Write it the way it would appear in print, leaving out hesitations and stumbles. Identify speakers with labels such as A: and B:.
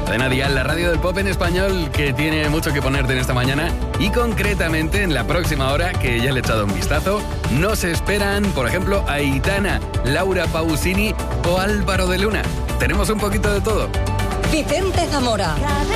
A: Cadena Dial, la radio del pop en español, que tiene mucho que ponerte en esta mañana. Y concretamente en la próxima hora, que ya le he echado un vistazo, nos esperan, por ejemplo, Aitana, Laura Pausini o Álvaro de Luna. Tenemos un poquito de todo.
B: Vicente Zamora.